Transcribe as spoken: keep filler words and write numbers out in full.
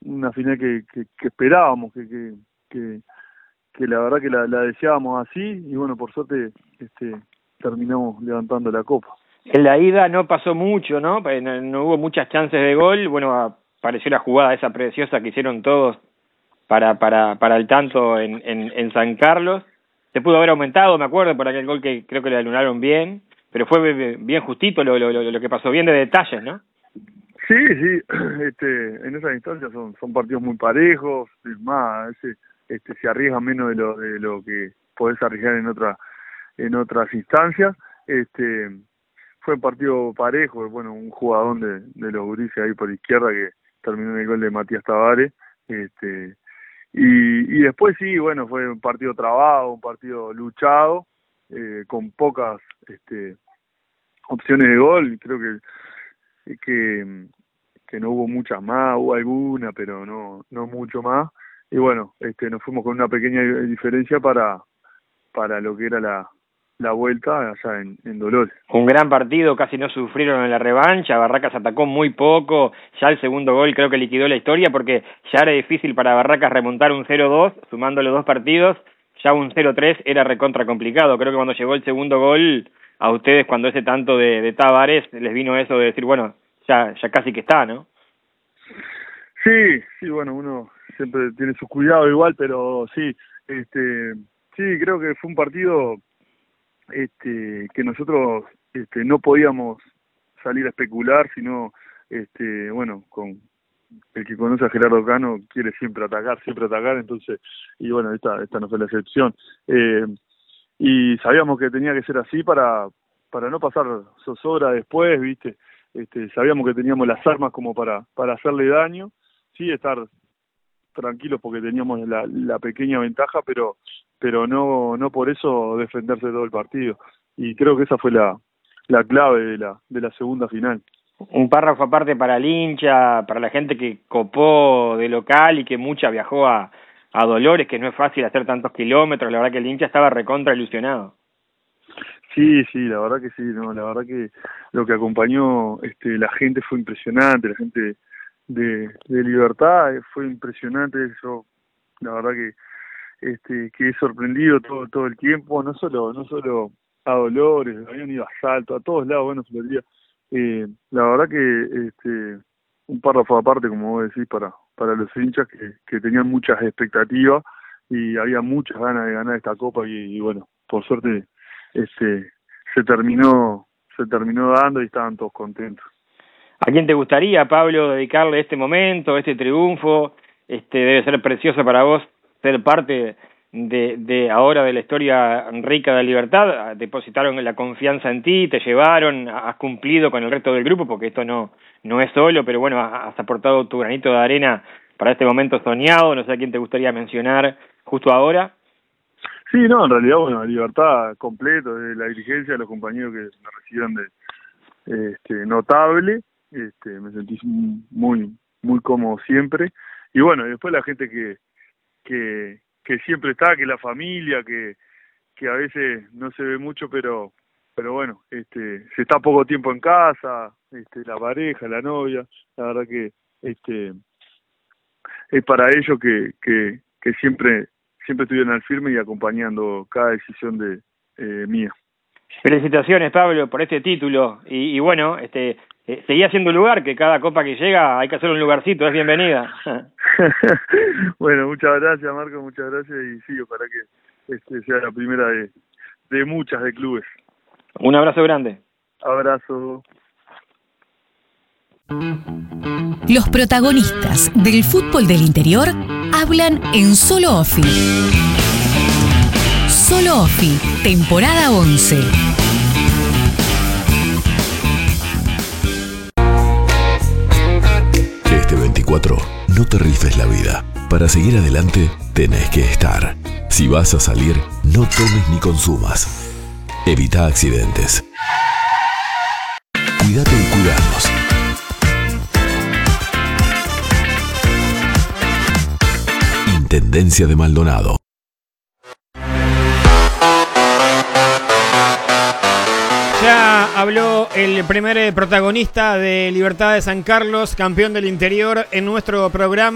una final que, que, que esperábamos, que, que, que, que la verdad que la, la deseábamos así, y bueno, por suerte este, terminamos levantando la copa. En la ida no pasó mucho, ¿no? No, no hubo muchas chances de gol. Bueno, apareció la jugada esa preciosa que hicieron todos para para para el tanto en, en, en San Carlos. Se pudo haber aumentado, me acuerdo, por aquel gol que creo que le anularon bien, pero fue bien justito lo, lo, lo que pasó, bien de detalles, ¿no? Sí, sí, este, en esas instancias son, son partidos muy parejos, es más, ese, este, se arriesga menos de lo, de lo que podés arriesgar en otra, en otras instancias. Este, fue un partido parejo, bueno, un jugador de, de los gurises ahí por izquierda que terminó en el gol de Matías Tavares, este, y, y después sí, bueno, fue un partido trabado, un partido luchado, eh, con pocas este, opciones de gol, creo que, que, que no hubo muchas más, hubo alguna, pero no, no mucho más, y bueno, este, nos fuimos con una pequeña diferencia para, para lo que era la la vuelta allá en, en Dolores. Un gran partido, casi no sufrieron en la revancha, Barracas atacó muy poco, ya el segundo gol creo que liquidó la historia porque ya era difícil para Barracas remontar un cero dos, sumando los dos partidos, ya un cero tres era recontra complicado. Creo que cuando llegó el segundo gol, a ustedes cuando ese tanto de, de Tavares les vino eso de decir, bueno, ya, ya casi que está, ¿no? Sí, sí, bueno, uno siempre tiene su cuidado igual, pero sí, este, sí, creo que fue un partido este que nosotros este no podíamos salir a especular, sino este bueno, con el que conoce a Gerardo Cano quiere siempre atacar, siempre atacar, entonces, y bueno, esta esta no fue la excepción, eh, y sabíamos que tenía que ser así para para no pasar zozobra después, viste, este sabíamos que teníamos las armas como para para hacerle daño, sí, estar tranquilos porque teníamos la, la pequeña ventaja, pero pero no no por eso defenderse todo el partido, y creo que esa fue la la clave de la de la segunda final. Un párrafo aparte para el hincha, para la gente que copó de local y que mucha viajó a, a Dolores, que no es fácil hacer tantos kilómetros, la verdad que el hincha estaba recontra ilusionado. Sí, sí, la verdad que sí, no, la verdad que lo que acompañó este la gente fue impresionante, la gente de, de Libertad fue impresionante, eso, la verdad que este que he sorprendido todo todo el tiempo, no solo no solo a Dolores, habían ido a Salto, a todos lados, bueno, Florida, eh, la verdad que este un párrafo aparte, como vos decís, para para los hinchas que, que tenían muchas expectativas y había muchas ganas de ganar esta copa, y, y bueno, por suerte este se terminó se terminó dando y estaban todos contentos. ¿A quién te gustaría, Pablo, dedicarle este momento, este triunfo? Este debe ser precioso para vos ser parte de, de ahora de la historia rica de Libertad. Depositaron la confianza en ti, te llevaron, has cumplido con el resto del grupo, porque esto no, no es solo, pero bueno, has aportado tu granito de arena para este momento soñado. No sé a quién te gustaría mencionar justo ahora. Sí, no, en realidad, bueno, Libertad completo, de la dirigencia, de los compañeros que me recibieron de este notable, este me sentí muy muy cómodo siempre, y bueno, y después la gente que que que siempre está, que la familia, que que a veces no se ve mucho, pero pero bueno, este se está poco tiempo en casa, este la pareja, la novia, la verdad que este es para ellos que que que siempre siempre estuvieron al firme y acompañando cada decisión de eh, mía. Felicitaciones, Pablo, por este título, y, y bueno, este eh, seguí haciendo lugar, que cada copa que llega hay que hacer un lugarcito, es bienvenida. Bueno, muchas gracias, Marco, muchas gracias, y sí, para que este sea la primera de, de muchas de clubes. Un abrazo grande. Abrazo. Los protagonistas del fútbol del interior hablan en Solo Ofi. Solo Ofi, temporada once. Este veinticuatro, no te rifes la vida. Para seguir adelante, tenés que estar. Si vas a salir, no tomes ni consumas. Evita accidentes. Cuídate y cuidanos. Intendencia de Maldonado. Ya habló el primer protagonista de Libertad de San Carlos, campeón del interior, en nuestro programa.